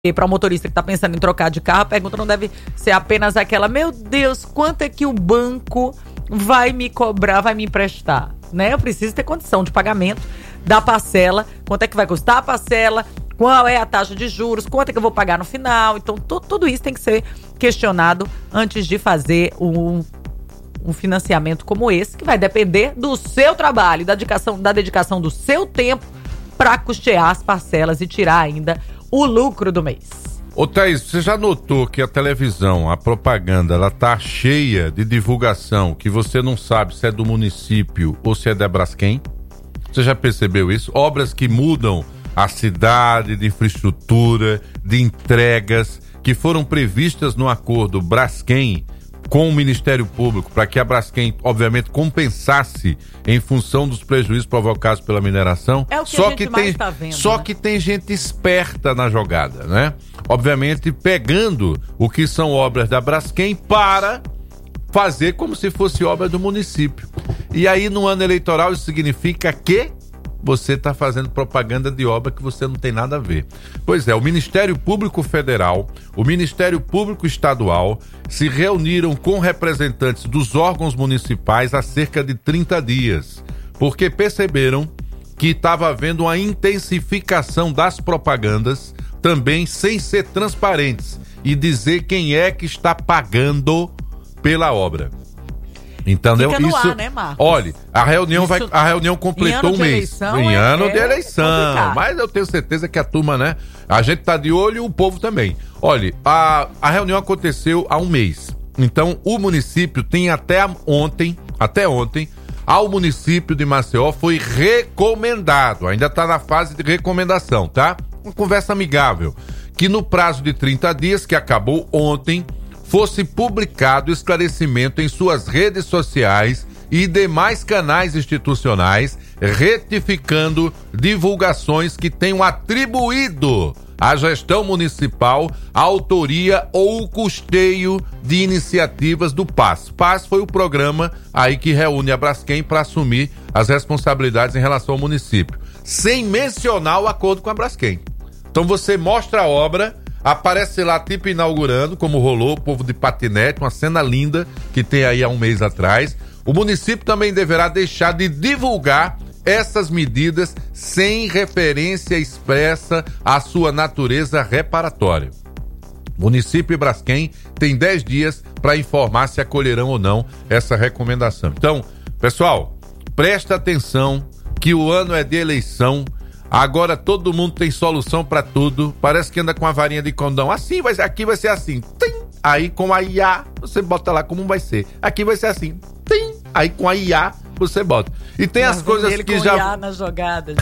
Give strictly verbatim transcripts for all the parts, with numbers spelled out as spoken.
E para o motorista que está pensando em trocar de carro, a pergunta não deve ser apenas aquela: meu Deus, quanto é que o banco vai me cobrar, vai me emprestar? Né? Eu preciso ter condição de pagamento da parcela, quanto é que vai custar a parcela, qual é a taxa de juros, quanto é que eu vou pagar no final. Então, tu, tudo isso tem que ser questionado antes de fazer um, um financiamento como esse, que vai depender do seu trabalho, da dedicação, da dedicação do seu tempo para custear as parcelas e tirar ainda o lucro do mês. Ô Thaís, você já notou que a televisão, a propaganda, ela tá cheia de divulgação que você não sabe se é do município ou se é da Braskem? Você já percebeu isso? Obras que mudam a cidade, de infraestrutura, de entregas, que foram previstas no acordo Braskem com o Ministério Público, para que a Braskem, obviamente, compensasse em função dos prejuízos provocados pela mineração. É o que só a gente que mais tem, tá vendo, Só né? que tem gente esperta na jogada, né? Obviamente, pegando o que são obras da Braskem para fazer como se fosse obra do município. E aí, no ano eleitoral, isso significa que você está fazendo propaganda de obra que você não tem nada a ver. Pois é, o Ministério Público Federal, o Ministério Público Estadual se reuniram com representantes dos órgãos municipais há cerca de trinta dias, porque perceberam que estava havendo uma intensificação das propagandas, também sem ser transparentes e dizer quem é que está pagando pela obra. Entendeu? Fica no Isso, ar, né, Marcos? Olha, a reunião, Isso, vai, a reunião completou um mês. Eleição, em é, ano é de eleição. complicado. Mas eu tenho certeza que a turma, né? A gente tá de olho e o povo também. Olha, a, a reunião aconteceu há um mês. Então, o município tem até ontem, até ontem, ao município de Maceió foi recomendado, ainda tá na fase de recomendação, tá? Uma conversa amigável, que no prazo de trinta dias, que acabou ontem, fosse publicado esclarecimento em suas redes sociais e demais canais institucionais, retificando divulgações que tenham atribuído à gestão municipal a autoria ou custeio de iniciativas do P A S. P A S foi o programa aí que reúne a Braskem para assumir as responsabilidades em relação ao município, sem mencionar o acordo com a Braskem. Então você mostra a obra, aparece lá tipo inaugurando, como rolou o povo de patinete, uma cena linda que tem aí há um mês atrás. O município também deverá deixar de divulgar essas medidas sem referência expressa à sua natureza reparatória. Município e Braskem tem dez dias para informar se acolherão ou não essa recomendação. Então, pessoal, presta atenção que o ano é de eleição. Agora todo mundo tem solução pra tudo. Parece que anda com a varinha de condão. Assim, vai ser, aqui vai ser assim. Tim! Aí com a I A, você bota lá como vai ser. Aqui vai ser assim. Tim! Aí com a I A, você bota. E tem Mas as coisas ele que com já... I A na jogada.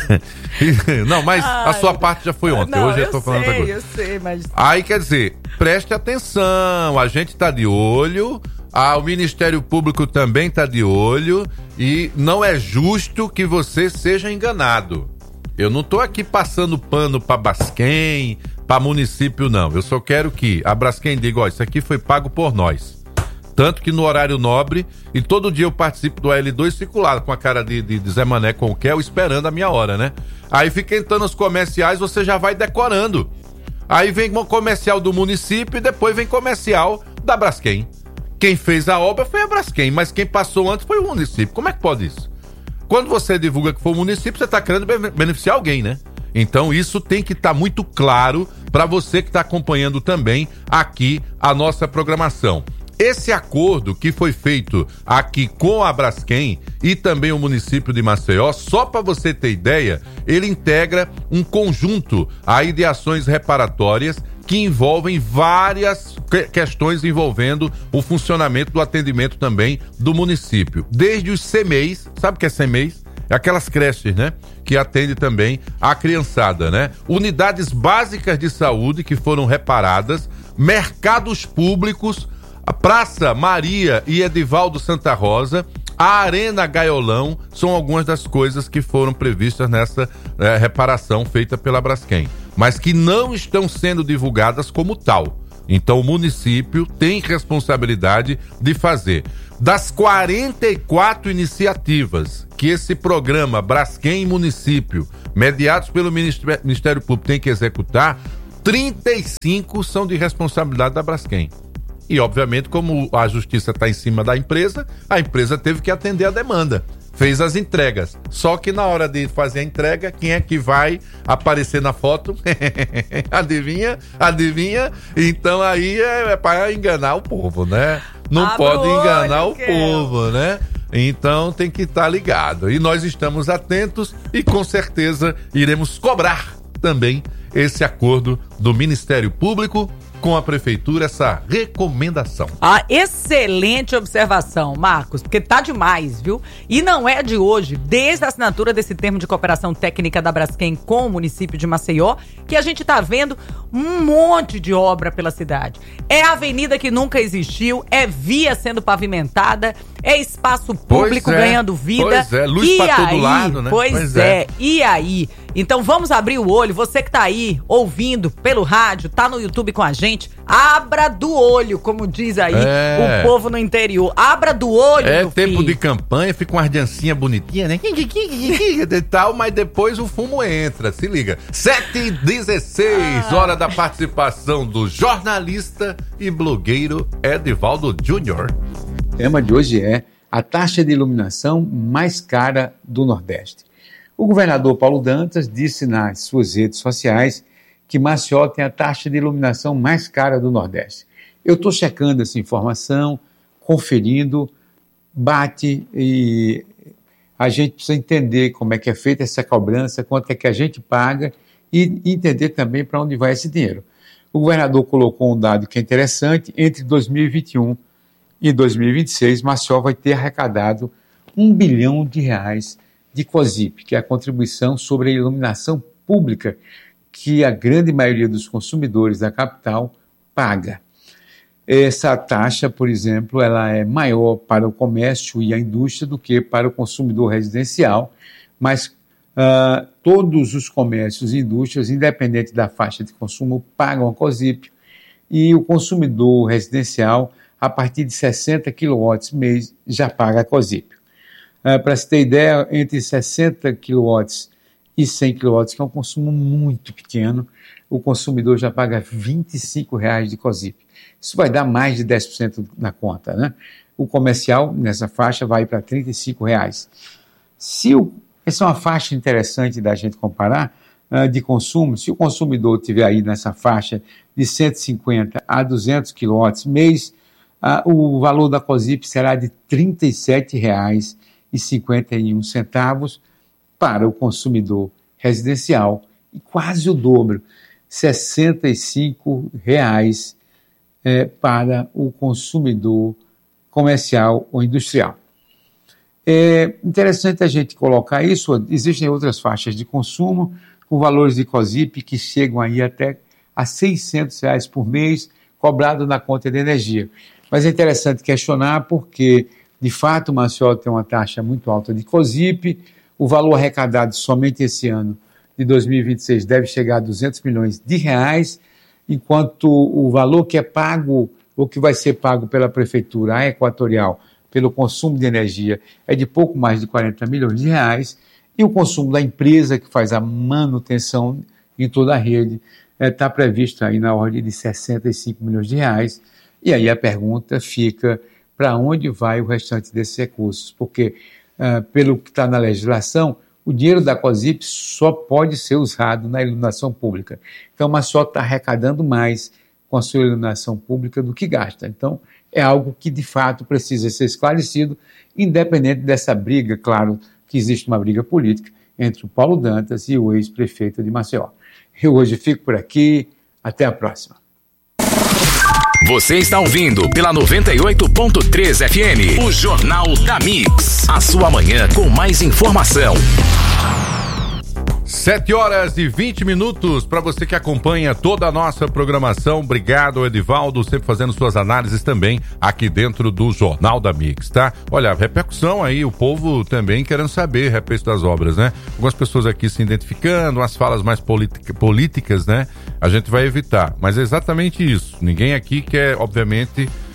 Não, mas Ai, a sua parte já foi ontem. não, Hoje eu tô falando outra sei, coisa. eu sei, mas... Aí quer dizer, preste atenção. A gente tá de olho. Ah, o Ministério Público também tá de olho. E não é justo que você seja enganado. Eu não tô aqui passando pano pra Braskem, pra município, não. Eu só quero que a Braskem diga, ó, isso aqui foi pago por nós. Tanto que no horário nobre, e todo dia eu participo do L dois, fico lá com a cara de, de, de Zé Mané com o Kel, esperando a minha hora, né? Aí fica entrando os comerciais, você já vai decorando. Aí vem um comercial do município e depois vem comercial da Braskem. Quem fez a obra foi a Braskem, mas quem passou antes foi o município. Como é que pode isso? Quando você divulga que foi o município, você está querendo beneficiar alguém, né? Então isso tem que estar tá muito claro para você que está acompanhando também aqui a nossa programação. Esse acordo que foi feito aqui com a Braskem e também o município de Maceió, só para você ter ideia, ele integra um conjunto aí de ações reparatórias que envolvem várias que- questões envolvendo o funcionamento do atendimento também do município. Desde os C M E Is, sabe o que é C M E Is? É aquelas creches, né? Que atende também a criançada, né? Unidades básicas de saúde que foram reparadas, mercados públicos, a Praça Maria e Edivaldo Santa Rosa, a Arena Gaiolão, são algumas das coisas que foram previstas nessa eh, reparação feita pela Braskem, mas que não estão sendo divulgadas como tal. Então o município tem responsabilidade de fazer. Das quarenta e quatro iniciativas que esse programa Braskem Município, mediados pelo Ministério Público, tem que executar, trinta e cinco são de responsabilidade da Braskem. E, obviamente, como a justiça está em cima da empresa, a empresa teve que atender a demanda. Fez as entregas. Só que na hora de fazer a entrega, quem é que vai aparecer na foto? Adivinha? Adivinha? Então aí é, é para enganar o povo, né? Não Abra pode o enganar olho, o povo, né? Então tem que estar ligado. E nós estamos atentos e com certeza iremos cobrar também esse acordo do Ministério Público com a Prefeitura, essa recomendação. Ah, excelente observação, Marcos, porque tá demais, viu? E não é de hoje, desde a assinatura desse termo de cooperação técnica da Braskem com o município de Maceió, que a gente tá vendo um monte de obra pela cidade. É avenida que nunca existiu, é via sendo pavimentada, é espaço público é, ganhando vida. Pois é, luz e pra aí, todo lado, né? Pois, pois é. é, e aí? Então vamos abrir o olho, você que tá aí ouvindo pelo rádio, tá no YouTube com a gente, abra do olho, como diz aí é. o povo no interior, abra do olho, É meu tempo filho. de campanha, fica uma ardiancinha bonitinha, né? E tal, mas depois o fumo entra, se liga. sete e dezesseis, ah. hora da participação do jornalista e blogueiro Edivaldo Júnior. O tema de hoje é a taxa de iluminação mais cara do Nordeste. O governador Paulo Dantas disse nas suas redes sociais que Maceió tem a taxa de iluminação mais cara do Nordeste. Eu estou checando essa informação, conferindo, bate e a gente precisa entender como é que é feita essa cobrança, quanto é que a gente paga e entender também para onde vai esse dinheiro. O governador colocou um dado que é interessante, entre dois mil e vinte e um e dois mil e vinte e seis, Maceió vai ter arrecadado um bilhão de reais de COSIP, que é a contribuição sobre a iluminação pública que a grande maioria dos consumidores da capital paga. Essa taxa, por exemplo, ela é maior para o comércio e a indústria do que para o consumidor residencial, mas uh, todos os comércios e indústrias, independente da faixa de consumo, pagam a COSIP e o consumidor residencial, a partir de sessenta quilowatts mês, já paga a COSIP. Uh, para se ter ideia, entre sessenta quilowatts e cem quilowatts, que é um consumo muito pequeno, o consumidor já paga vinte e cinco reais de COSIP. Isso vai dar mais de dez por cento na conta, né? O comercial, nessa faixa, vai para trinta e cinco reais. Se o, essa é uma faixa interessante da gente comparar uh, de consumo. Se o consumidor tiver aí nessa faixa de cento e cinquenta a duzentos quilowatts mês, uh, o valor da COSIP será de trinta e sete reais e cinquenta e um centavos para o consumidor residencial e quase o dobro, sessenta e cinco reais é, para o consumidor comercial ou industrial. É interessante a gente colocar isso, existem outras faixas de consumo com valores de COSIP que chegam aí até a seiscentos reais por mês, cobrado na conta de energia. Mas é interessante questionar porque de fato, o Maceió tem uma taxa muito alta de COSIP, o valor arrecadado somente esse ano, de dois mil e vinte e seis, deve chegar a duzentos milhões de reais, enquanto o valor que é pago, ou que vai ser pago pela Prefeitura a Equatorial, pelo consumo de energia, é de pouco mais de quarenta milhões de reais, e o consumo da empresa que faz a manutenção em toda a rede está é, previsto aí na ordem de sessenta e cinco milhões de reais, e aí a pergunta fica: para onde vai o restante desses recursos? Porque, uh, pelo que está na legislação, o dinheiro da COSIP só pode ser usado na iluminação pública. Então, a Maceió está arrecadando mais com a sua iluminação pública do que gasta. Então, é algo que, de fato, precisa ser esclarecido, independente dessa briga, claro, que existe uma briga política entre o Paulo Dantas e o ex-prefeito de Maceió. Eu hoje fico por aqui, até a próxima. Você está ouvindo pela noventa e oito ponto três F M, o Jornal da Mix. A sua manhã com mais informação. sete horas e vinte minutos para você que acompanha toda a nossa programação. Obrigado, Edivaldo, sempre fazendo suas análises também aqui dentro do Jornal da Mix, tá? Olha, repercussão aí, o povo também querendo saber a respeito das obras, né? Algumas pessoas aqui se identificando, as falas mais politica, políticas, né? A gente vai evitar, mas é exatamente isso. Ninguém aqui quer, obviamente,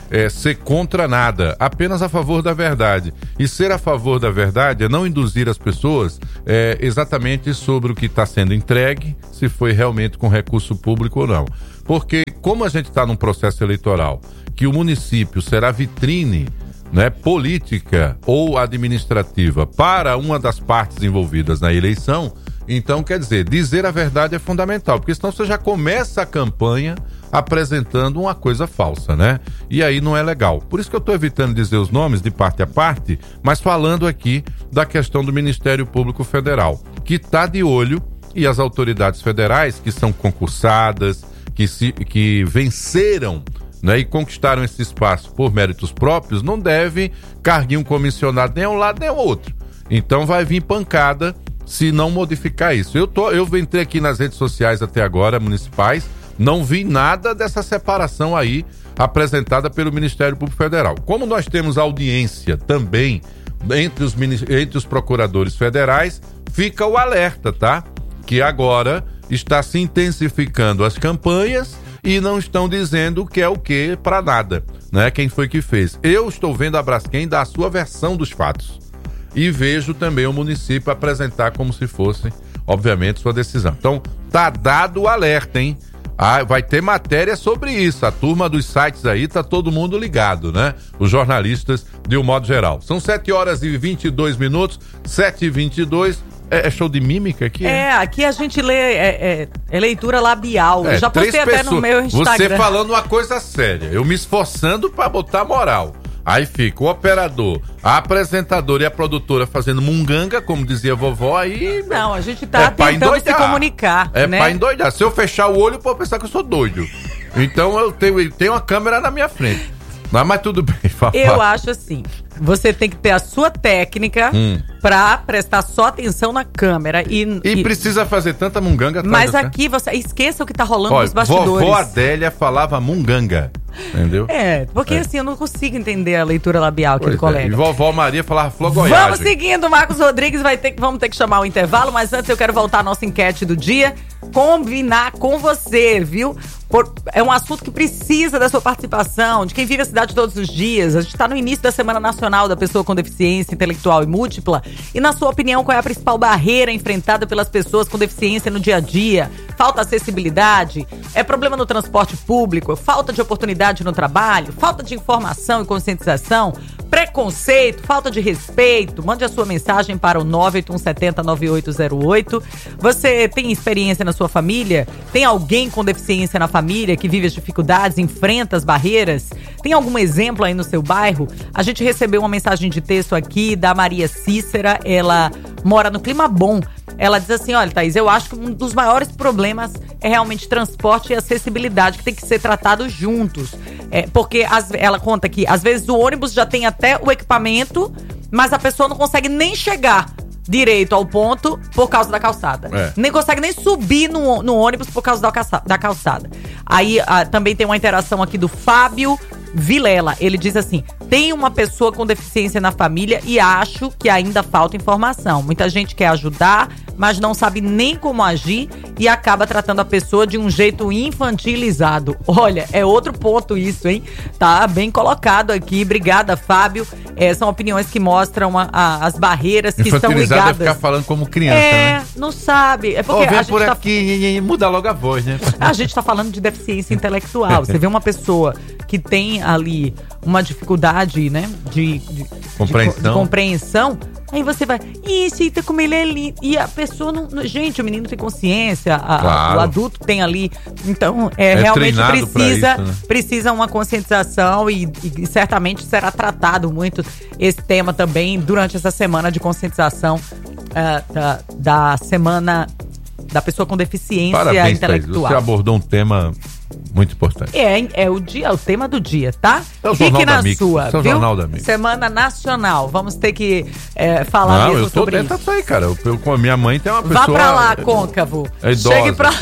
é, ser contra nada, apenas a favor da verdade. E ser a favor da verdade é não induzir as pessoas é, exatamente sobre o que está sendo entregue, se foi realmente com recurso público ou não. Porque como a gente está num processo eleitoral, que o município será vitrine, né, política ou administrativa para uma das partes envolvidas na eleição, então, quer dizer, dizer a verdade é fundamental, porque senão você já começa a campanha apresentando uma coisa falsa, né? E aí não é legal. Por isso que eu estou evitando dizer os nomes de parte a parte, mas falando aqui da questão do Ministério Público Federal, que está de olho, e as autoridades federais que são concursadas, que, se, que venceram, né, e conquistaram esse espaço por méritos próprios, não deve carguir um comissionado nem a um lado nem ao outro. Então vai vir pancada se não modificar isso. Eu, tô, eu entrei aqui nas redes sociais até agora, municipais, não vi nada dessa separação aí apresentada pelo Ministério Público Federal. Como nós temos audiência também entre os, entre os procuradores federais, fica o alerta, tá? Que agora está se intensificando as campanhas e não estão dizendo o que é o que para nada, né? Quem foi que fez? Eu estou vendo a Braskem dar a sua versão dos fatos. E vejo também o município apresentar como se fosse, obviamente, sua decisão. Então, tá dado o alerta, hein? Ah, vai ter matéria sobre isso. A turma dos sites aí, tá todo mundo ligado, né? Os jornalistas, de um modo geral. São sete horas e vinte e dois minutos, sete e vinte e dois. É, é show de mímica aqui? É, aqui a gente lê, é, é, é leitura labial. É, Eu já postei até pessoas, no meu Instagram. Você falando uma coisa séria, eu me esforçando pra botar moral. Aí fica o operador, a apresentadora e a produtora fazendo munganga, como dizia a vovó, aí... Não, a gente tá é tentando se comunicar, É né? pra endoidar. Se eu fechar o olho, pode pensar que eu sou doido. Então eu tenho, eu tenho uma câmera na minha frente. Não, mas tudo bem, Fafá. Eu acho assim, você tem que ter a sua técnica hum. pra prestar só atenção na câmera. E, e, e precisa fazer tanta munganga. Mas aqui você esqueça o que tá rolando. Olha, nos bastidores. Vovó Adélia falava munganga. Entendeu? É, porque é. assim, eu não consigo entender a leitura labial aqui do colega. É. E vovó Maria falava flogoiagem. Vamos seguindo, Marcos Rodrigues, vai ter, vamos ter que chamar o intervalo, mas antes eu quero voltar à nossa enquete do dia, combinar com você, viu? Por, é um assunto que precisa da sua participação, de quem vive a cidade todos os dias. A gente está no início da Semana Nacional da Pessoa com Deficiência Intelectual e Múltipla. E na sua opinião, qual é a principal barreira enfrentada pelas pessoas com deficiência no dia a dia? Falta acessibilidade? É problema no transporte público? Falta de oportunidade no trabalho? Falta de informação e conscientização? Preconceito? Falta de respeito? Mande a sua mensagem para o nove oito um sete zero nove oito zero oito. Você tem experiência na sua família? Tem alguém com deficiência na família que vive as dificuldades, enfrenta as barreiras? Tem algum exemplo aí no seu bairro? A gente recebeu uma mensagem de texto aqui da Maria Cícera, ela mora no Clima Bom. Ela diz assim, olha, Thaís, eu acho que um dos maiores problemas é realmente transporte e acessibilidade, que tem que ser tratados juntos. É, porque as, ela conta que, às vezes, o ônibus já tem até o equipamento, mas a pessoa não consegue nem chegar direito ao ponto por causa da calçada. É. Nem consegue nem subir no, no ônibus por causa da, da calçada. Aí a, também tem uma interação aqui do Fábio Vilela. Ele diz assim, tem uma pessoa com deficiência na família e acho que ainda falta informação. Muita gente quer ajudar, mas não sabe nem como agir e acaba tratando a pessoa de um jeito infantilizado. Olha, é outro ponto isso, hein? Tá bem colocado aqui. Obrigada, Fábio. É, são opiniões que mostram a, a, as barreiras que estão ligadas. É ficar falando como criança, é, né? Não sabe. É porque oh, vem a gente por tá... aqui e muda logo a voz, né? A gente tá falando de deficiência intelectual. Você vê uma pessoa que tem ali uma dificuldade, né? De, de, compreensão. de, de compreensão. Aí você vai, isso, eita, como ele é lindo. E a pessoa não. Gente, o menino tem consciência, a, claro. O adulto tem ali. Então, é, é realmente precisa, isso, né? precisa uma conscientização e, e certamente será tratado muito esse tema também durante essa semana de conscientização uh, da, da semana da pessoa com deficiência Parabéns, intelectual. Thaís, você abordou um tema muito importante. É, é o dia, o tema do dia, tá? É o Fique na Mix, sua, é o viu? Jornal da Mix. Semana Nacional. Vamos ter que é, falar Não, mesmo eu tô sobre dentro isso. aí, cara. Eu, eu, com a minha mãe tem uma pessoa... Vá pra lá, côncavo. É idosa. Chegue pra...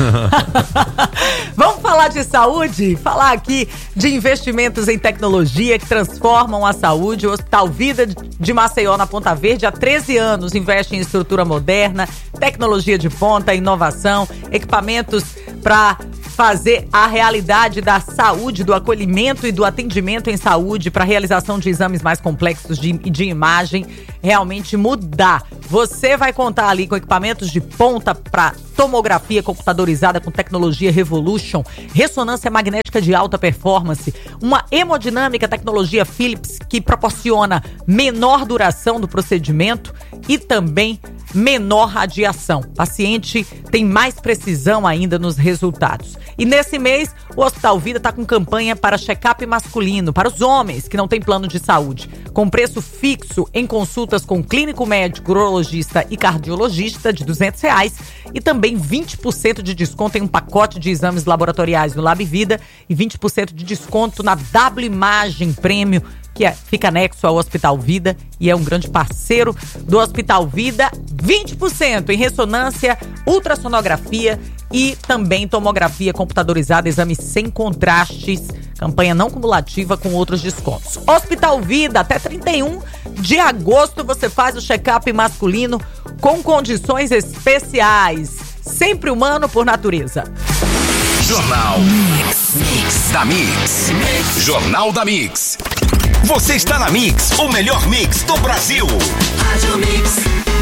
Vamos falar de saúde? Falar aqui de investimentos em tecnologia que transformam a saúde. O Hospital Vida de Maceió, na Ponta Verde, há treze anos, investe em estrutura moderna, tecnologia de ponta, inovação, equipamentos para fazer a realidade da saúde, do acolhimento e do atendimento em saúde para realização de exames mais complexos de, de imagem realmente mudar. Você vai contar ali com equipamentos de ponta para tomografia computadorizada com tecnologia Revolution, ressonância magnética de alta performance, uma hemodinâmica tecnologia Philips que proporciona menor duração do procedimento e também menor radiação. O paciente tem mais precisão ainda nos resultados. E nesse mês, o Hospital Vida está com campanha para check-up masculino, para os homens que não têm plano de saúde, com preço fixo em consultas com clínico médico, urologista e cardiologista de duzentos reais e também vinte por cento de desconto em um pacote de exames laboratoriais no Lab Vida e vinte por cento de desconto na W Imagem Prêmio, que é, fica anexo ao Hospital Vida e é um grande parceiro do Hospital Vida. vinte por cento em ressonância, ultrassonografia e também tomografia computadorizada, exame sem contrastes, campanha não cumulativa com outros descontos. Hospital Vida, até trinta e um de agosto você faz o check-up masculino com condições especiais, sempre humano por natureza. Jornal Mix, Mix da Mix. Mix. Jornal da Mix. Você está na Mix, o melhor mix do Brasil. Rádio Mix.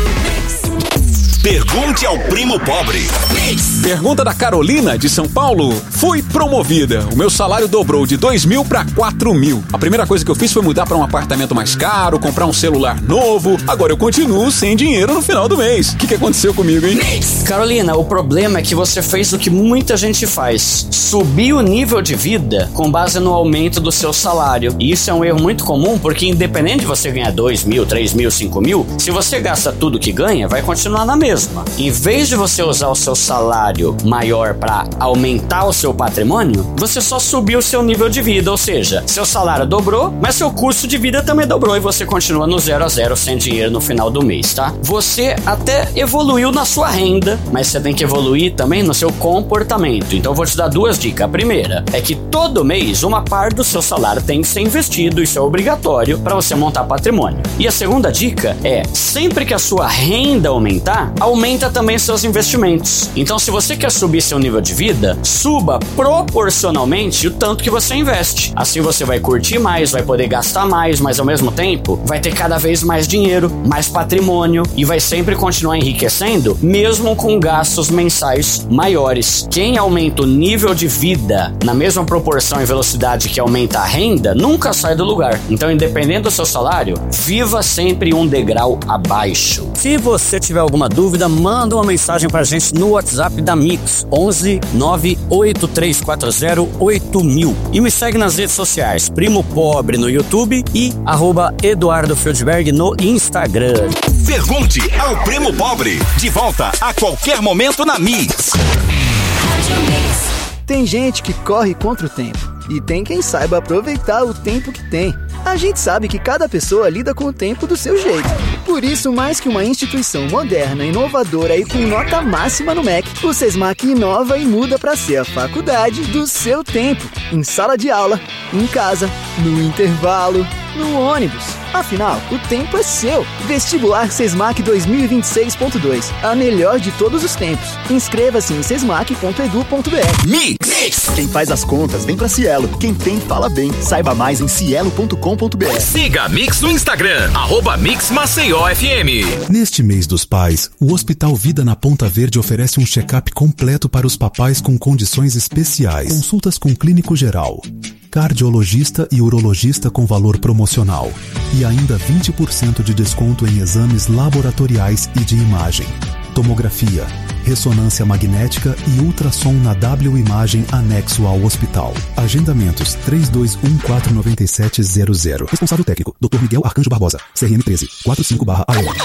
Pergunte ao primo pobre. Mix. Pergunta da Carolina, de São Paulo. Fui promovida. O meu salário dobrou de dois mil para quatro mil. A primeira coisa que eu fiz foi mudar para um apartamento mais caro, comprar um celular novo. Agora eu continuo sem dinheiro no final do mês. O que, que aconteceu comigo, hein? Mix. Carolina, o problema é que você fez o que muita gente faz. Subir o nível de vida com base no aumento do seu salário. E isso é um erro muito comum, porque independente de você ganhar dois mil, três mil, cinco mil, se você gasta tudo que ganha, vai continuar na mesma. Em vez de você usar o seu salário maior para aumentar o seu patrimônio, você só subiu o seu nível de vida, ou seja, seu salário dobrou, mas seu custo de vida também dobrou e você continua no zero a zero sem dinheiro no final do mês, tá? Você até evoluiu na sua renda, mas você tem que evoluir também no seu comportamento. Então eu vou te dar duas dicas. A primeira é que todo mês uma parte do seu salário tem que ser investido, isso é obrigatório para você montar patrimônio. E a segunda dica é, sempre que a sua renda aumentar, aumenta também seus investimentos. Então, se você quer subir seu nível de vida, suba proporcionalmente o tanto que você investe. Assim você vai curtir mais, vai poder gastar mais, mas ao mesmo tempo vai ter cada vez mais dinheiro, mais patrimônio e vai sempre continuar enriquecendo, mesmo com gastos mensais maiores. Quem aumenta o nível de vida na mesma proporção e velocidade que aumenta a renda, nunca sai do lugar. Então, independente do seu salário, viva sempre um degrau abaixo. Se você tiver alguma dúvida, manda uma mensagem pra gente no WhatsApp da Mix, onze nove oito três quatro zero oito mil. E me segue nas redes sociais, Primo Pobre no YouTube e arroba Eduardo Feldberg no Instagram. Pergunte ao Primo Pobre. De volta a qualquer momento na Mix. Tem gente que corre contra o tempo e tem quem saiba aproveitar o tempo que tem. A gente sabe que cada pessoa lida com o tempo do seu jeito. Por isso, mais que uma instituição moderna, inovadora e com nota máxima no M E C, o SESMAC inova e muda para ser a faculdade do seu tempo. Em sala de aula, em casa, no intervalo, no ônibus. Afinal, o tempo é seu. Vestibular SESMAC dois mil e vinte e seis ponto dois. A melhor de todos os tempos. Inscreva-se em sesmac ponto edu ponto br. Mix. Quem faz as contas vem pra Cielo. Quem tem, fala bem. Saiba mais em cielo ponto com ponto br. Siga a Mix no Instagram, arroba Mix Maceió F M. Neste mês dos pais, o Hospital Vida na Ponta Verde oferece um check-up completo para os papais com condições especiais. Consultas com clínico geral, cardiologista e urologista com valor promocional. E ainda vinte por cento de desconto em exames laboratoriais e de imagem. Tomografia, ressonância magnética e ultrassom na W Imagem anexo ao hospital. Agendamentos três dois um quatro nove sete zero zero. Responsável técnico, doutor Miguel Arcanjo Barbosa, C R M treze, quarenta e cinco barra A M.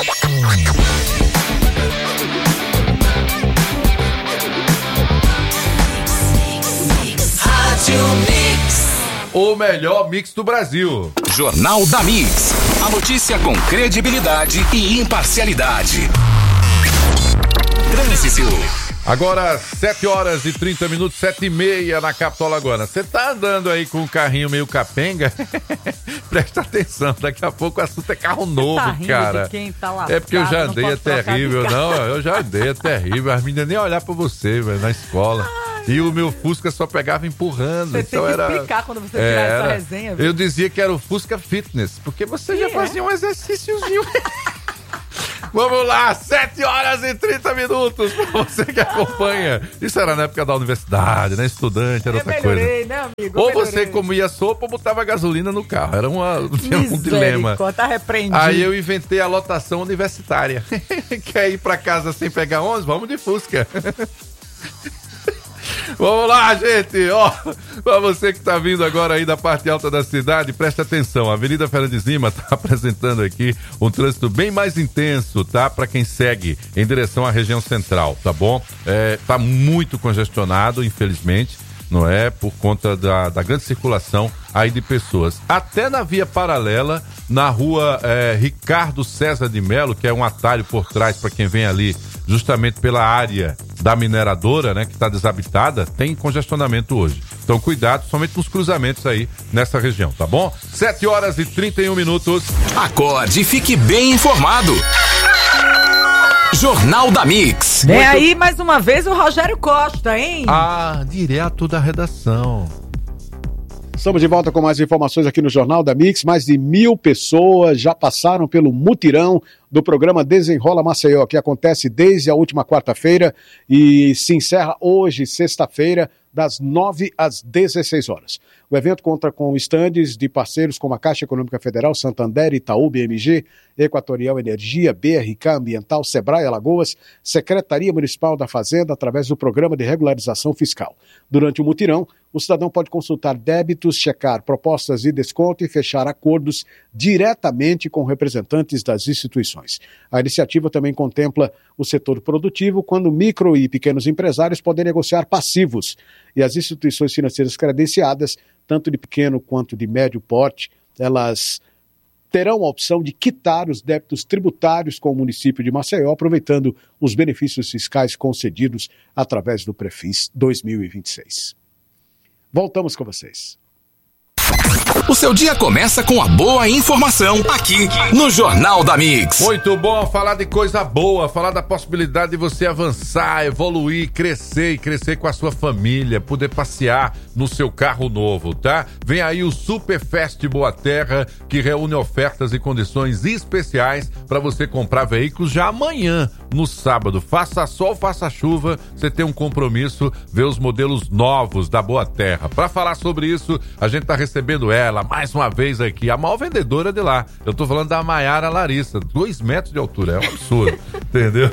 O melhor mix do Brasil. Jornal da Mix. A notícia com credibilidade e imparcialidade. Trânsito. Agora, sete horas e trinta minutos, sete e meia na capital Alagoana. Você tá andando aí com um carrinho meio capenga? Presta atenção, daqui a pouco o assunto é carro novo, tá rindo cara. De quem tá lascado, é porque eu já andei, é terrível. Não, eu já andei, é terrível. As meninas nem olhar pra você, velho, na escola. Ai, e o meu Fusca só pegava empurrando. Você então tem que era, explicar quando você tirar essa era, resenha. Viu? Eu dizia que era o Fusca Fitness, porque você e já é? fazia um exercíciozinho. Vamos lá, sete horas e trinta minutos pra você que acompanha. Isso era na época da universidade, né? Estudante, era eu outra melhorei, coisa. Né, amigo? Ou melhorei. você comia sopa ou botava gasolina no carro. Era uma, tinha um dilema. Tá repreendido. Aí eu inventei a lotação universitária. Quer ir pra casa sem pegar ônibus? Vamos de Fusca. Vamos lá, gente, ó, pra você que tá vindo agora aí da parte alta da cidade, preste atenção, a Avenida Fernandes Lima tá apresentando aqui um trânsito bem mais intenso, tá? Pra quem segue em direção à região central, tá bom? É, tá muito congestionado, infelizmente, não é? Por conta da, da grande circulação aí de pessoas. Até na via paralela, na rua é, Ricardo César de Melo, que é um atalho por trás para quem vem ali justamente pela área da mineradora, né, que está desabitada, tem congestionamento hoje. Então cuidado, somente nos cruzamentos aí nessa região, tá bom? sete horas e trinta e um minutos. Acorde e fique bem informado. Jornal da Mix. Vem Muito... aí mais uma vez o Rogério Costa, hein? Ah, direto da redação. Estamos de volta com mais informações aqui no Jornal da Mix. Mais de mil pessoas já passaram pelo mutirão do programa Desenrola Maceió, que acontece desde a última quarta-feira e se encerra hoje, sexta-feira, das nove às dezesseis horas. O evento conta com estandes de parceiros como a Caixa Econômica Federal, Santander, Itaú, B M G, Equatorial Energia, B R K Ambiental, Sebrae Alagoas, Secretaria Municipal da Fazenda, através do Programa de Regularização Fiscal. Durante o mutirão, o cidadão pode consultar débitos, checar propostas de desconto e fechar acordos diretamente com representantes das instituições. A iniciativa também contempla o setor produtivo, quando micro e pequenos empresários podem negociar passivos. E as instituições financeiras credenciadas, tanto de pequeno quanto de médio porte, elas terão a opção de quitar os débitos tributários com o município de Maceió, aproveitando os benefícios fiscais concedidos através do Prefis dois mil e vinte e seis. Voltamos com vocês. O seu dia começa com a boa informação aqui no Jornal da Mix. Muito bom falar de coisa boa, falar da possibilidade de você avançar, evoluir, crescer e crescer com a sua família, poder passear no seu carro novo, tá? Vem aí o Super Fest Boa Terra, que reúne ofertas e condições especiais para você comprar veículos já amanhã, no sábado. Faça sol, faça chuva, você tem um compromisso, ver os modelos novos da Boa Terra. Para falar sobre isso, a gente tá recebendo ela mais uma vez aqui, a maior vendedora de lá. Eu tô falando da Maiara Larissa, dois metros de altura, é um absurdo, entendeu?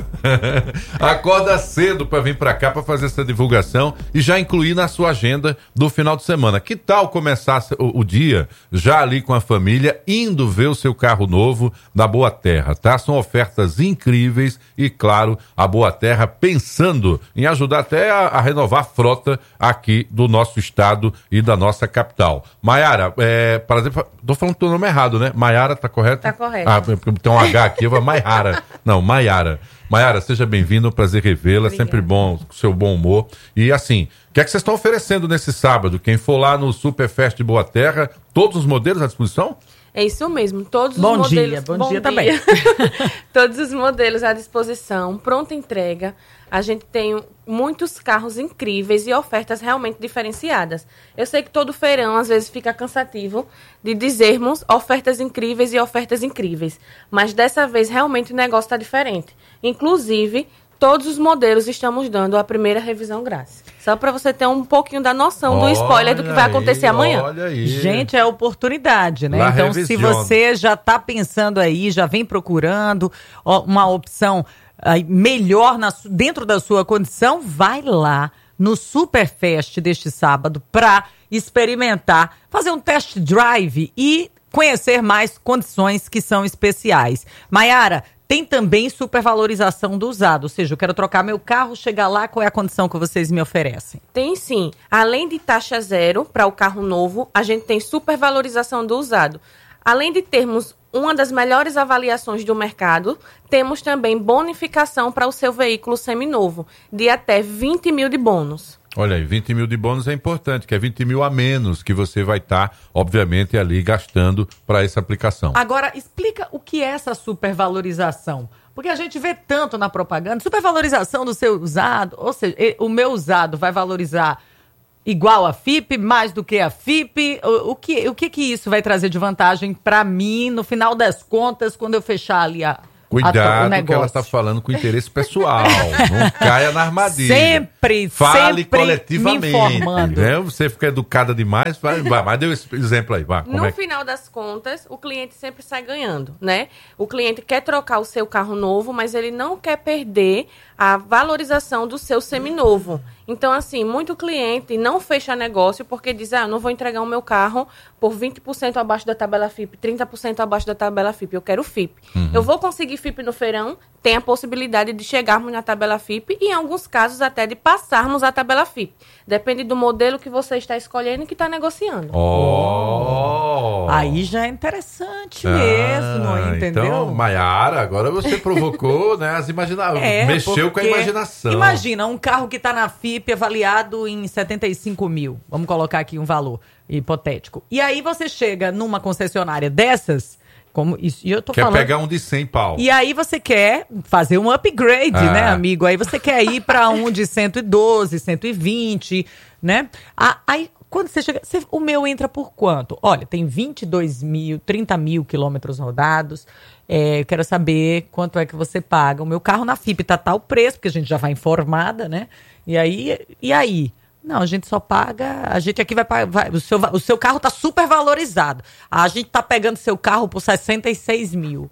Acorda cedo para vir para cá para fazer essa divulgação e já incluir na sua agenda do final de semana. Que tal começar o, o dia já ali com a família, indo ver o seu carro novo da Boa Terra, tá? São ofertas incríveis e, claro, a Boa Terra pensando em ajudar até a, a renovar a frota aqui do nosso estado e da nossa capital. Maiara, é, prazer, tô falando o teu nome errado, né? Maiara, tá correto? Tá correto. Ah, tem um H aqui, eu vou Maiara. Não, Maiara. Maiara, seja bem-vindo, prazer revê-la, sempre bom, com seu bom humor. E assim, o que é que vocês estão oferecendo nesse sábado? Quem for lá no Superfest Boa Terra, todos os modelos à disposição? É isso mesmo, todos bom os modelos... Dia, bom, bom dia, bom dia também. Todos os modelos à disposição, pronta entrega. A gente tem muitos carros incríveis e ofertas realmente diferenciadas. Eu sei que todo feirão, às vezes, fica cansativo de dizermos ofertas incríveis e ofertas incríveis. Mas dessa vez, realmente, o negócio está diferente. Inclusive, todos os modelos estamos dando a primeira revisão grátis. Só para você ter um pouquinho da noção olha do spoiler do que vai acontecer aí, amanhã. Olha aí. Gente, é oportunidade, né? La então, revisión. Se você já está pensando aí, já vem procurando ó, uma opção aí, melhor na, dentro da sua condição, vai lá no Superfest deste sábado para experimentar, fazer um test drive e conhecer mais condições que são especiais. Maiara, tem também supervalorização do usado, ou seja, eu quero trocar meu carro, chegar lá, qual é a condição que vocês me oferecem? Tem sim. Além de taxa zero para o carro novo, a gente tem supervalorização do usado. Além de termos uma das melhores avaliações do mercado, temos também bonificação para o seu veículo seminovo, de até vinte mil de bônus. Olha aí, vinte mil de bônus é importante, que é vinte mil a menos que você vai estar, tá, obviamente, ali gastando para essa aplicação. Agora, explica o que é essa supervalorização. Porque a gente vê tanto na propaganda, supervalorização do seu usado, ou seja, o meu usado vai valorizar igual a F I P, mais do que a F I P. O, o, que, o que que isso vai trazer de vantagem para mim, no final das contas, quando eu fechar ali a... Cuidado que ela está falando com interesse pessoal. Não caia na armadilha. Sempre, Fale sempre coletivamente. me informando. Né? Você fica educada demais, vai, vai, mas dê esse exemplo aí. Vai, como no é que... final das contas, o cliente sempre sai ganhando, né? O cliente quer trocar o seu carro novo, mas ele não quer perder a valorização do seu seminovo. Então, assim, muito cliente não fecha negócio porque diz, ah, eu não vou entregar o meu carro por vinte por cento abaixo da tabela F I P, trinta por cento abaixo da tabela F I P, eu quero F I P. Uhum. Eu vou conseguir F I P no feirão, tem a possibilidade de chegarmos na tabela F I P e, em alguns casos, até de passarmos a tabela F I P. Depende do modelo que você está escolhendo e que está negociando. Oh. Aí já é interessante mesmo, ah, entendeu? Então, Maiara, agora você provocou, né, as imaginações, é, mexeu com a imaginação. Imagina, um carro que está na F I P avaliado em setenta e cinco mil, vamos colocar aqui um valor hipotético. E aí você chega numa concessionária dessas, como isso, e eu tô quer falando... pegar um de cem pau. E aí você quer fazer um upgrade, ah. né, amigo? Aí você quer ir para um de cento e doze, cento e vinte, né? Aí, quando você chega... Você, o meu entra por quanto? Olha, tem vinte e dois mil, trinta mil quilômetros rodados. É, eu quero saber quanto é que você paga. O meu carro na F I P tá tal preço, porque a gente já vai informada, né? E aí... E aí? Não, a gente só paga... A gente aqui vai pagar... Vai, o, seu, o seu carro tá super valorizado. A gente tá pegando seu carro por sessenta e seis mil.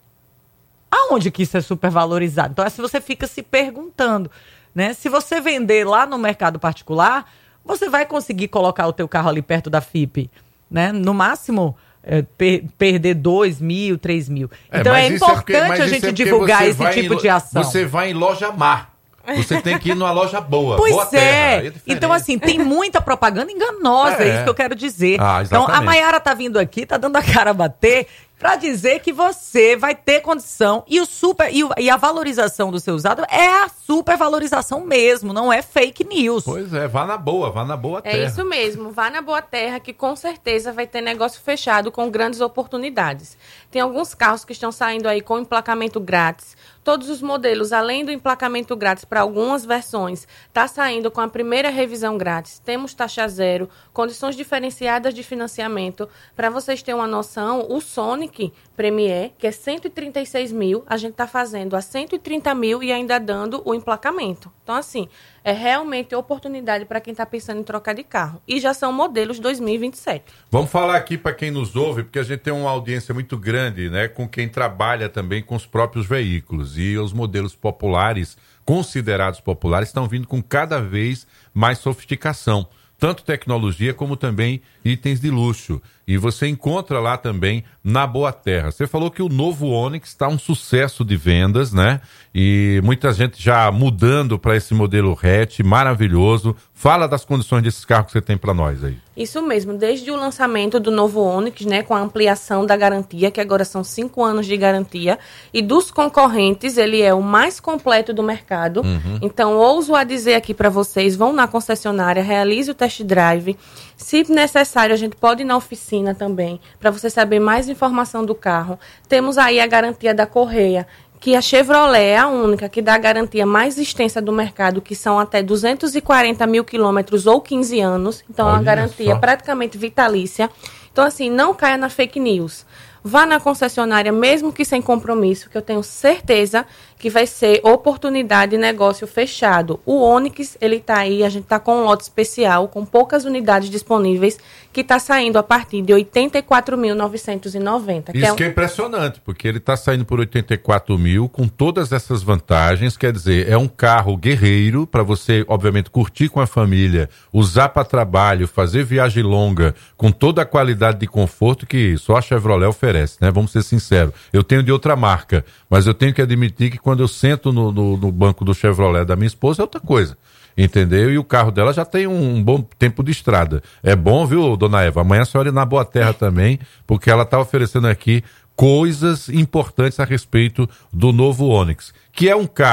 Aonde que isso é super valorizado? Então, é se você fica se perguntando, né? Se você vender lá no mercado particular, você vai conseguir colocar o teu carro ali perto da F I P, né? No máximo... É, per, perder dois mil, três mil. É, então é importante é porque, a gente é divulgar esse tipo em, de ação. Você vai em loja má. Você tem que ir numa loja boa. Pois boa é. Terra, é então, assim, tem muita propaganda enganosa, é, é isso que eu quero dizer. Ah, então, a Maiara tá vindo aqui, tá dando a cara a bater para dizer que você vai ter condição e o super e, o, e a valorização do seu usado é a supervalorização mesmo, não é fake news. Pois é, vá na boa, vá na boa terra. É isso mesmo, vá na boa terra que com certeza vai ter negócio fechado com grandes oportunidades. Tem alguns carros que estão saindo aí com emplacamento grátis. Todos os modelos, além do emplacamento grátis para algumas versões, está saindo com a primeira revisão grátis. Temos taxa zero, condições diferenciadas de financiamento. Para vocês terem uma noção, o Sonic Premier, que é cento e trinta e seis mil, a gente está fazendo a cento e trinta mil e ainda dando o emplacamento. Então, assim, é realmente oportunidade para quem está pensando em trocar de carro. E já são modelos dois mil e vinte e sete. Vamos falar aqui para quem nos ouve, porque a gente tem uma audiência muito grande, né, com quem trabalha também com os próprios veículos. E os modelos populares, considerados populares, estão vindo com cada vez mais sofisticação. Tanto tecnologia como também itens de luxo. E você encontra lá também na Boa Terra. Você falou que o novo Onix está um sucesso de vendas, né? E muita gente já mudando para esse modelo hatch, maravilhoso. Fala das condições desses carros que você tem para nós aí. Isso mesmo, desde o lançamento do novo Onix, né, com a ampliação da garantia, que agora são cinco anos de garantia, e dos concorrentes, ele é o mais completo do mercado. Uhum. Então, ouso a dizer aqui para vocês, vão na concessionária, realize o test drive. Se necessário, a gente pode ir na oficina também, para você saber mais informação do carro. Temos aí a garantia da Correia, que a Chevrolet é a única que dá a garantia mais extensa do mercado, que são até duzentos e quarenta mil quilômetros ou quinze anos. Então, é uma garantia praticamente vitalícia. Então, assim, não caia na fake news. Vá na concessionária, mesmo que sem compromisso, que eu tenho certeza que vai ser oportunidade de negócio fechado. O Onix, ele está aí, a gente está com um lote especial, com poucas unidades disponíveis, que está saindo a partir de oitenta e quatro mil novecentos e noventa. Isso que é, um... que é impressionante, porque ele está saindo por oitenta e quatro mil, com todas essas vantagens, quer dizer, é um carro guerreiro, para você, obviamente, curtir com a família, usar para trabalho, fazer viagem longa, com toda a qualidade de conforto que só a Chevrolet oferece, né? Vamos ser sinceros. Eu tenho de outra marca, mas eu tenho que admitir que quando eu sento no, no, no banco do Chevrolet da minha esposa é outra coisa, entendeu? E o carro dela já tem um, um bom tempo de estrada. É bom, viu, dona Eva? Amanhã a senhora ir na Boa Terra também, porque ela está oferecendo aqui coisas importantes a respeito do novo Onix, que é um carro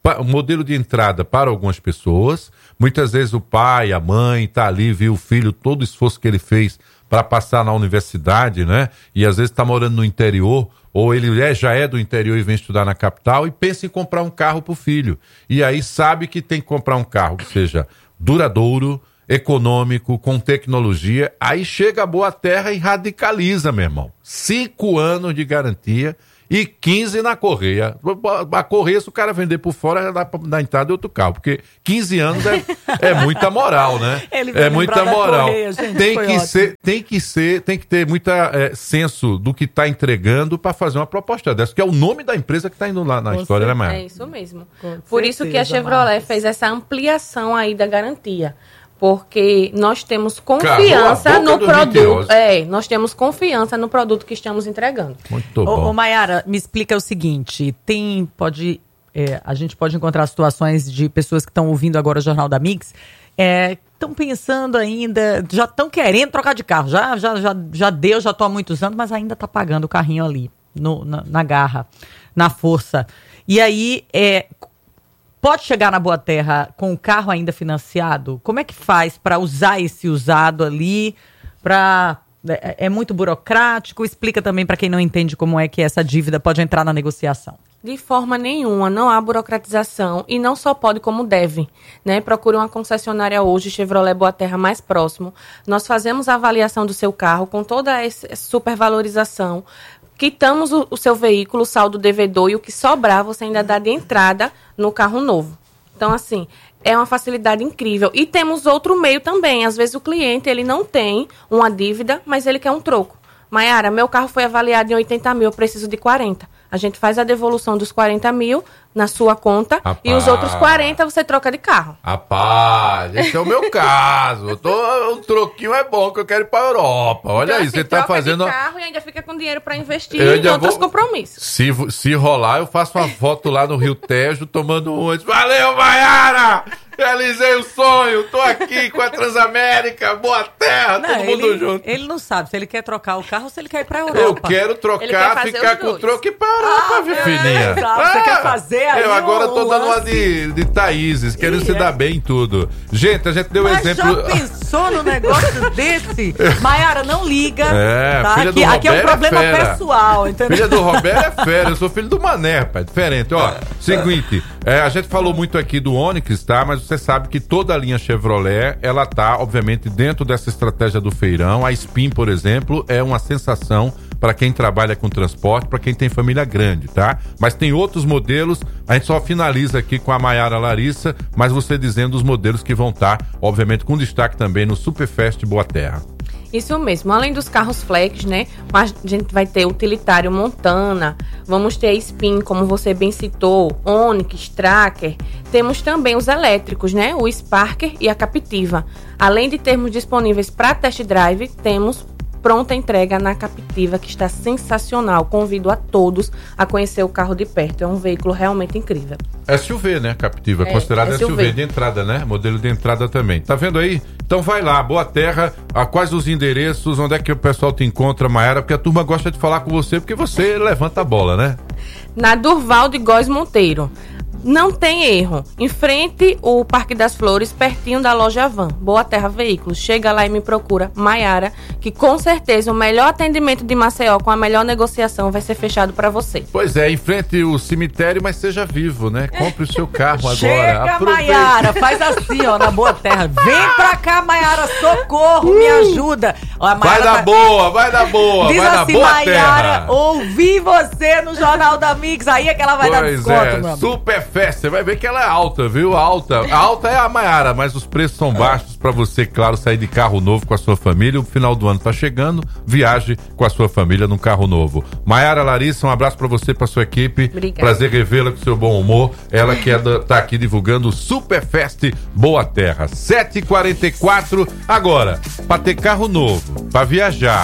pa, modelo de entrada para algumas pessoas. Muitas vezes o pai, a mãe tá ali, viu o filho, todo o esforço que ele fez para passar na universidade, né? E às vezes está morando no interior, ou ele é, já é do interior e vem estudar na capital e pensa em comprar um carro para o filho. E aí sabe que tem que comprar um carro que seja duradouro, econômico, com tecnologia. Aí chega a Boa Terra e radicaliza, meu irmão. Cinco anos de garantia e quinze na Correia. A Correia, se o cara vender por fora, já dá pra dar entrada de outro carro, porque quinze anos é, é muita moral, né? É muita moral. Correia, gente, tem que ser, tem que ser, tem que ter muita é, senso do que tá entregando para fazer uma proposta dessa, que é o nome da empresa que tá indo lá na Com história, certeza. né, Maia? É isso mesmo. Com por certeza, isso que a Chevrolet Marcos. fez essa ampliação aí da garantia. Porque nós temos confiança no produto. É, nós temos confiança no produto que estamos entregando. Muito bom. Ô, ô Mayara, me explica o seguinte: tem, pode, é, a gente pode encontrar situações de pessoas que estão ouvindo agora o Jornal da Mix, estão é, pensando ainda, já estão querendo trocar de carro. Já, já, já, já deu, já estou há muitos anos, mas ainda está pagando o carrinho ali, no, na, na garra, na força. E aí, é. Pode chegar na Boa Terra com o carro ainda financiado? Como é que faz para usar esse usado ali? Pra, é, é muito burocrático? Explica também para quem não entende como é que essa dívida pode entrar na negociação. De forma nenhuma, não há burocratização e não só pode como deve, né? Procure uma concessionária hoje, Chevrolet Boa Terra mais próximo. Nós fazemos a avaliação do seu carro com toda essa supervalorização. Quitamos o, o seu veículo, o saldo devedor, e o que sobrar você ainda dá de entrada no carro novo. Então, assim, é uma facilidade incrível. E temos outro meio também. Às vezes o cliente ele não tem uma dívida, mas ele quer um troco. Mayara, meu carro foi avaliado em oitenta mil, eu preciso de quarenta. A gente faz a devolução dos quarenta mil na sua conta. Rapaz, e os outros quarenta você troca de carro. Rapaz, esse é o meu caso. Eu tô, um troquinho é bom, que eu quero ir pra Europa. Olha então, aí, assim, você tá fazendo... de carro e ainda fica com dinheiro pra investir eu em outros vou... compromissos. Se, se rolar, eu faço uma foto lá no Rio Tejo, tomando um antes. Valeu, Mayara! Realizei o sonho, tô aqui com a Transamérica, Boa Terra, não, todo mundo ele, junto. Ele não sabe se ele quer trocar o carro ou se ele quer ir pra Europa. Eu quero trocar, ficar com o troco e ir pra Europa, ah, filhinha. É, ah, você quer fazer aí Eu agora um, tô um dando uma de, de Thaíses, querendo se é. dar bem em tudo. Gente, a gente deu Mas exemplo... já pensou no negócio desse? Mayara, não liga. É, tá? filha aqui, do Roberto aqui é um problema é pessoal, entendeu? Filha do Roberto é fera, eu sou filho do Mané, rapaz, diferente. Ó, seguinte, é, a gente falou muito aqui do Onix, tá? Mas você sabe que toda a linha Chevrolet, ela tá, obviamente, dentro dessa estratégia do feirão. A Spin, por exemplo, é uma sensação para quem trabalha com transporte, para quem tem família grande, tá? Mas tem outros modelos, a gente só finaliza aqui com a Mayara Larissa, mas você dizendo os modelos que vão estar, obviamente, com destaque também no Superfest Boa Terra. Isso mesmo, além dos carros flex, né, a gente vai ter utilitário Montana, vamos ter a Spin, como você bem citou, Onix, Tracker, temos também os elétricos, né, o Sparker e a Captiva. Além de termos disponíveis para test drive, temos pronta entrega na Captiva, que está sensacional. Convido a todos a conhecer o carro de perto. É um veículo realmente incrível. S U V, né, Captiva? É, considerado S U V. S U V de entrada, né? Modelo de entrada também. Tá vendo aí? Então vai lá, Boa Terra. A quais os endereços? Onde é que o pessoal te encontra, Mayara? Porque a turma gosta de falar com você, porque você levanta a bola, né? Na Durval de Góes Monteiro. Não tem erro. Em frente o Parque das Flores, pertinho da loja Van. Boa Terra Veículos. Chega lá e me procura, Mayara, que com certeza o melhor atendimento de Maceió com a melhor negociação vai ser fechado para você. Pois é, em frente o cemitério, mas seja vivo, né? Compre o seu carro agora. Chega, Mayara, faz assim, ó, na Boa Terra. Vem pra cá, Mayara, socorro, uh, me ajuda. Ó, vai dar tá... boa, vai dar boa, Diz vai assim, dar Boa Mayara, Terra. ouvi você no Jornal da Mix, aí é que ela vai pois dar desconto, é, meu Super Fest, você vai ver que ela é alta, viu? Alta. A alta é a Mayara, mas os preços são baixos pra você, claro, sair de carro novo com a sua família. O final do ano tá chegando, viaje com a sua família num carro novo. Mayara Larissa, um abraço pra você, pra sua equipe. Obrigada. Prazer revê-la com seu bom humor. Ela que é da, tá aqui divulgando o Super Fest Boa Terra. sete e quarenta e quatro. Agora, pra ter carro novo, pra viajar,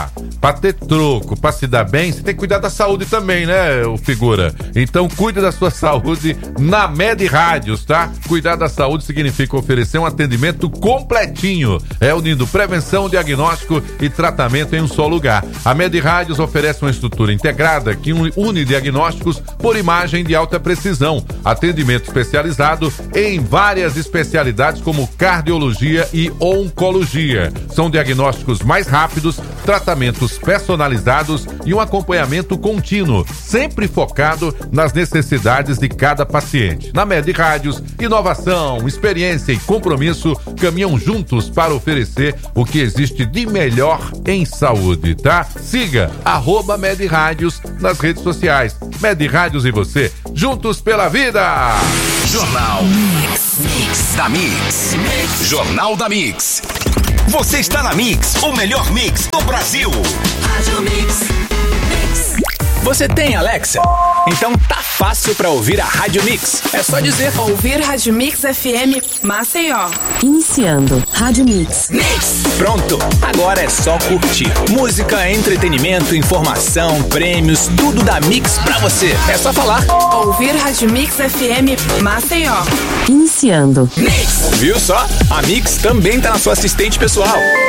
pra ter troco, pra se dar bem, você tem que cuidar da saúde também, né, o figura? Então cuide da sua saúde na Med Rádios, tá? Cuidar da saúde significa oferecer um atendimento completinho, é unindo prevenção, diagnóstico e tratamento em um só lugar. A Med Rádios oferece uma estrutura integrada que une diagnósticos por imagem de alta precisão, atendimento especializado em várias especialidades como cardiologia e oncologia. São diagnósticos mais rápidos, tratamentos personalizados e um acompanhamento contínuo, sempre focado nas necessidades de cada paciente. Na Med Rádios, inovação, experiência e compromisso caminham juntos para oferecer o que existe de melhor em saúde, tá? Siga arroba Med Rádios nas redes sociais. Med Rádios e você, juntos pela vida! Jornal Mix, Mix da Mix. Jornal da Mix. Você está na Mix, o melhor mix do Brasil. Rádio Mix. Mix. Você tem Alexa? Então tá fácil pra ouvir a Rádio Mix. É só dizer: ouvir Rádio Mix F M Maceió. Iniciando Rádio Mix. Mix. Pronto, agora é só curtir. Música, entretenimento, informação, prêmios, tudo da Mix pra você. É só falar: ouvir Rádio Mix F M Maceió. Iniciando Mix. Viu só? A Mix também tá na sua assistente pessoal.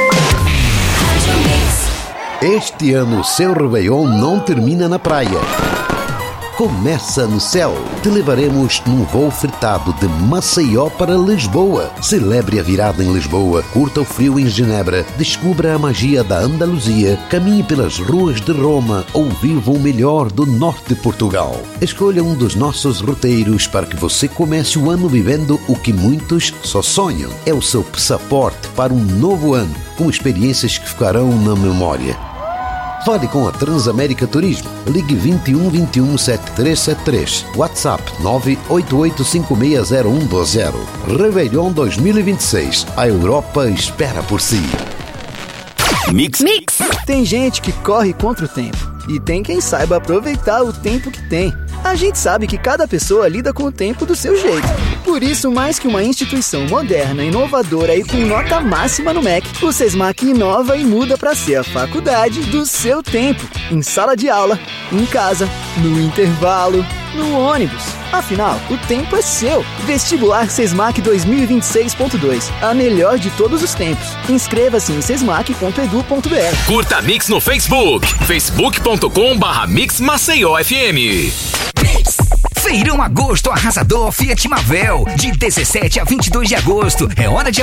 Rádio Mix. Este ano o seu Réveillon não termina na praia. Começa no céu. Te levaremos num voo fretado de Maceió para Lisboa. Celebre a virada em Lisboa, curta o frio em Genebra, descubra a magia da Andaluzia, caminhe pelas ruas de Roma ou viva o melhor do norte de Portugal. Escolha um dos nossos roteiros para que você comece o ano vivendo o que muitos só sonham. É o seu passaporte para um novo ano, com experiências que ficarão na memória. Fale com a Transamérica Turismo. Ligue vinte e um, vinte e um, setenta e três setenta e três. WhatsApp nove oito oito cinco seis zero um dois zero. Réveillon dois mil e vinte e seis. A Europa espera por si. Mix. Mix. Tem gente que corre contra o tempo. E tem quem saiba aproveitar o tempo que tem. A gente sabe que cada pessoa lida com o tempo do seu jeito. Por isso, mais que uma instituição moderna, inovadora e com nota máxima no M E C, o SESMAC inova e muda para ser a faculdade do seu tempo. Em sala de aula, em casa, no intervalo, no ônibus. Afinal, o tempo é seu. Vestibular SESMAC dois mil e vinte e seis ponto dois. A melhor de todos os tempos. Inscreva-se em sesmac ponto edu ponto br. Curta a Mix no Facebook. facebook ponto com barra Mix Maceió F M. Feirão Agosto Arrasador Fiat Marvel, de dezessete a vinte e dois de agosto. É hora de